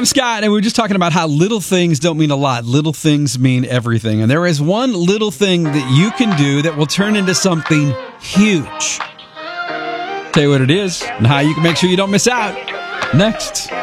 I'm Scott, and we were just talking about how little things don't mean a lot. Little things mean everything. And there is one little thing that you can do that will turn into something huge. Tell you what it is and how you can make sure you don't miss out. Next.